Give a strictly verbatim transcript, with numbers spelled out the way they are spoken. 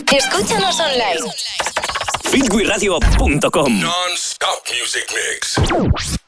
Escúchanos online. feel good radio punto com. Non-stop music mix.